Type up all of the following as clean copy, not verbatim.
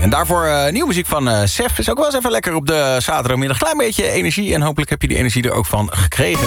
En daarvoor nieuwe muziek van Sef. Is ook wel eens even lekker op de zaterdagmiddag. Klein beetje energie en hopelijk heb je die energie er ook van gekregen.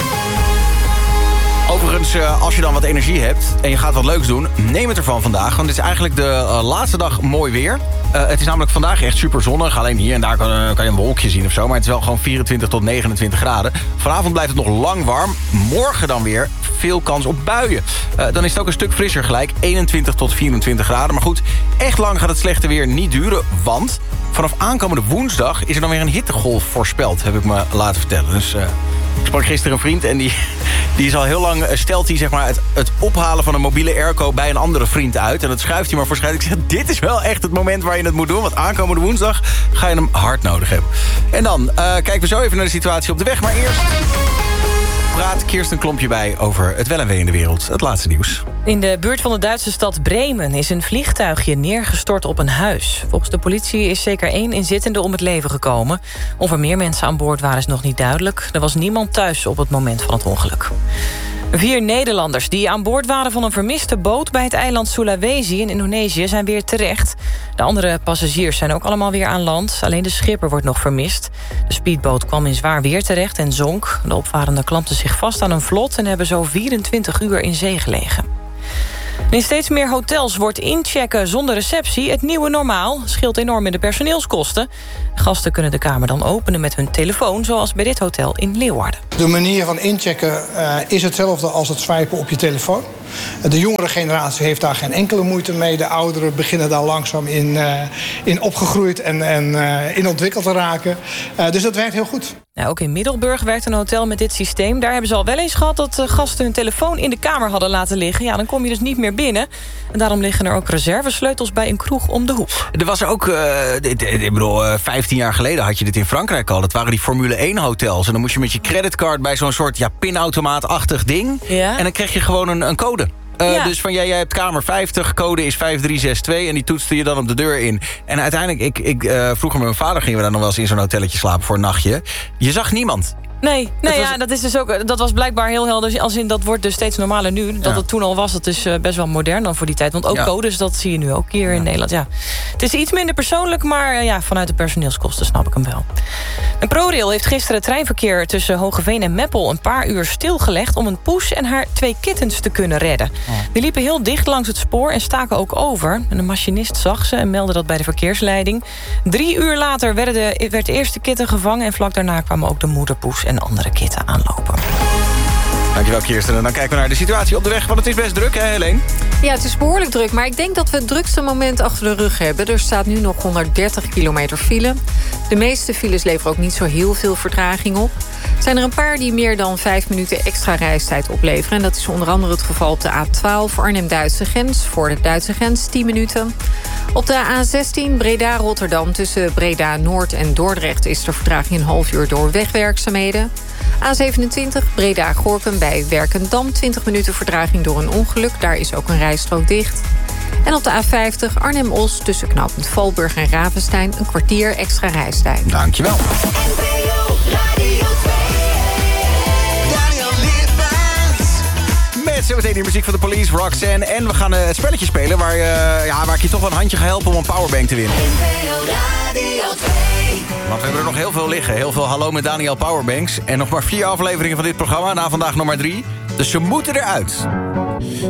Overigens, als je dan wat energie hebt en je gaat wat leuks doen, neem het ervan vandaag. Want het is eigenlijk de laatste dag mooi weer. Het is namelijk vandaag echt super zonnig. Alleen hier en daar kan je een wolkje zien of zo. Maar het is wel gewoon 24 tot 29 graden. Vanavond blijft het nog lang warm. Morgen dan weer veel kans op buien. Dan is het ook een stuk frisser gelijk. 21 tot 24 graden. Maar goed, echt lang gaat het slechte weer niet duren. Want vanaf aankomende woensdag is er dan weer een hittegolf voorspeld. Heb ik me laten vertellen. Dus ik sprak gisteren een vriend en die is al heel lang, stelt hij zeg maar het ophalen van een mobiele airco bij een andere vriend uit. En dat schuift hij maar waarschijnlijk. Ik zeg, dit is wel echt het moment waar je het moet doen. Want aankomende woensdag ga je hem hard nodig hebben. En dan kijken we zo even naar de situatie op de weg. Maar eerst praat Kirsten Klompje bij over het wel en wee in de wereld. Het laatste nieuws. In de buurt van de Duitse stad Bremen is een vliegtuigje neergestort op een huis. Volgens de politie is zeker 1 inzittende om het leven gekomen. Of er meer mensen aan boord waren is nog niet duidelijk. Er was niemand thuis op het moment van het ongeluk. 4 Nederlanders die aan boord waren van een vermiste boot bij het eiland Sulawesi in Indonesië zijn weer terecht. De andere passagiers zijn ook allemaal weer aan land. Alleen de schipper wordt nog vermist. De speedboot kwam in zwaar weer terecht en zonk. De opvarenden klampten zich vast aan een vlot en hebben zo 24 uur in zee gelegen. In steeds meer hotels wordt inchecken zonder receptie het nieuwe normaal. Scheelt enorm in de personeelskosten. Gasten kunnen de kamer dan openen met hun telefoon, zoals bij dit hotel in Leeuwarden. De manier van inchecken is hetzelfde als het swipen op je telefoon. De jongere generatie heeft daar geen enkele moeite mee. De ouderen beginnen daar langzaam in opgegroeid en in ontwikkeld te raken. Dus dat werkt heel goed. Nou, ook in Middelburg werkt een hotel met dit systeem. Daar hebben ze al wel eens gehad dat gasten hun telefoon in de kamer hadden laten liggen. Ja, dan kom je dus niet meer binnen. En daarom liggen er ook reservesleutels bij een kroeg om de hoek. Er was er ook, ik bedoel, 15 jaar geleden had je dit in Frankrijk al. Dat waren die Formule 1 hotels. En dan moest je met je creditcard bij zo'n soort pinautomaat-achtig ding. Ja? En dan kreeg je gewoon een code. Dus van jij hebt kamer 50, code is 5362... en die toetste je dan op de deur in. En uiteindelijk, vroeger met mijn vader gingen we dan nog wel eens in zo'n hotelletje slapen voor een nachtje. Je zag niemand. Nee, dat is dus ook. Dat was blijkbaar heel helder. Als in dat wordt dus steeds normaler nu. Dat het toen al was, dat is best wel modern dan voor die tijd. Want ook codes, dat zie je nu ook hier in Nederland. Ja. Het is iets minder persoonlijk, maar vanuit de personeelskosten snap ik hem wel. En ProRail heeft gisteren het treinverkeer tussen Hoogeveen en Meppel een paar uur stilgelegd om een poes en haar 2 kittens te kunnen redden. Die liepen heel dicht langs het spoor en staken ook over. En de machinist zag ze en meldde dat bij de verkeersleiding. 3 uur later werd de eerste kitten gevangen en vlak daarna kwamen ook de moederpoes en andere kitten aanlopen. Dankjewel, Kirsten. En dan kijken we naar de situatie op de weg, want het is best druk, hè, Helene? Ja, het is behoorlijk druk, maar ik denk dat we het drukste moment achter de rug hebben. Er staat nu nog 130 kilometer file. De meeste files leveren ook niet zo heel veel vertraging op. Er zijn er een paar die meer dan 5 minuten extra reistijd opleveren. En dat is onder andere het geval op de A12 Arnhem-Duitse grens. Voor de Duitse grens 10 minuten. Op de A16 Breda-Rotterdam tussen Breda-Noord en Dordrecht is de vertraging een half uur door wegwerkzaamheden. A27 Breda-Gorkum bij Werkendam 20 minuten vertraging door een ongeluk. Daar is ook een rijstrook dicht. En op de A50 Arnhem-Os tussen knooppunt Valburg en Ravenstein een kwartier extra reistijd. Dankjewel. Met zometeen die muziek van de Police, Roxanne. En we gaan het spelletje spelen waar ik je toch wel een handje ga helpen om een powerbank te winnen. Want we hebben er nog heel veel liggen. Heel veel Hallo met Daniel Powerbanks. En nog maar 4 afleveringen van dit programma. Na vandaag nog maar 3. Dus ze moeten eruit.